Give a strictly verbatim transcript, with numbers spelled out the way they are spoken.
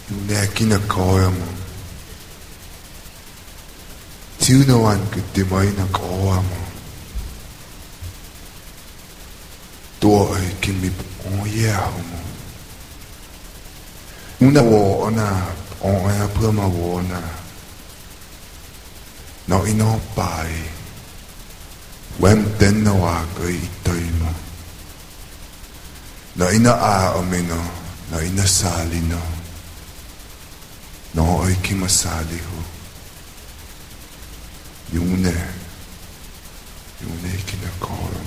Yune kinakaoya mo. Tiunawan kutimay na kaoya mo. Tua ay kimip oyeho mo. Una wo ona oya puma wo na. No ino pai. Wem ten na wakay itoy mo. Na ina a amino, na ina sali no. No ay kimasali ho. Yune, yune kinakaoya.